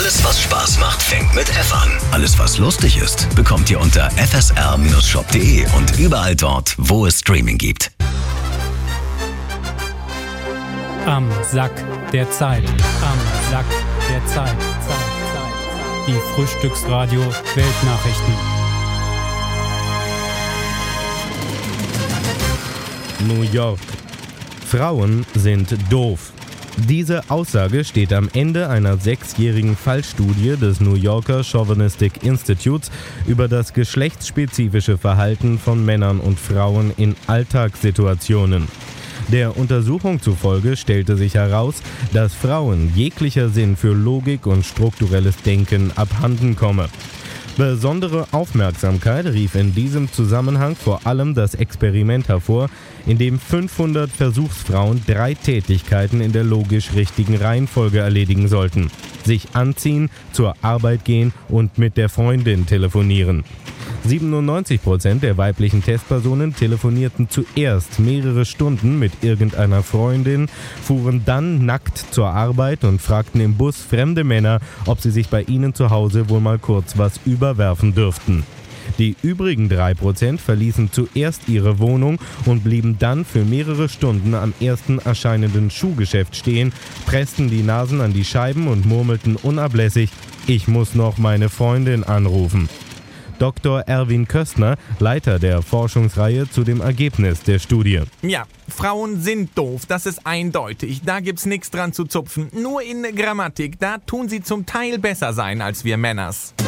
Alles, was Spaß macht, fängt mit F an. Alles, was lustig ist, bekommt ihr unter fsr-shop.de und überall dort, wo es Streaming gibt. Am Sack der Zeit. Am Sack der Zeit. Die Frühstücksradio Weltnachrichten. New York. Frauen sind doof. Diese Aussage steht am Ende einer 6-jährigen Fallstudie des New Yorker Chauvinistic Institutes über das geschlechtsspezifische Verhalten von Männern und Frauen in Alltagssituationen. Der Untersuchung zufolge stellte sich heraus, dass Frauen jeglicher Sinn für Logik und strukturelles Denken abhanden komme. Besondere Aufmerksamkeit rief in diesem Zusammenhang vor allem das Experiment hervor, in dem 500 Versuchsfrauen 3 Tätigkeiten in der logisch richtigen Reihenfolge erledigen sollten: sich anziehen, zur Arbeit gehen und mit der Freundin telefonieren. 97% der weiblichen Testpersonen telefonierten zuerst mehrere Stunden mit irgendeiner Freundin, fuhren dann nackt zur Arbeit und fragten im Bus fremde Männer, ob sie sich bei ihnen zu Hause wohl mal kurz was überwerfen dürften. Die übrigen 3% verließen zuerst ihre Wohnung und blieben dann für mehrere Stunden am ersten erscheinenden Schuhgeschäft stehen, pressten die Nasen an die Scheiben und murmelten unablässig: „Ich muss noch meine Freundin anrufen." Dr. Erwin Köstner, Leiter der Forschungsreihe zu dem Ergebnis der Studie. Ja, Frauen sind doof, das ist eindeutig. Da gibt's nichts dran zu zupfen. Nur in Grammatik, da tun sie zum Teil besser sein als wir Männers.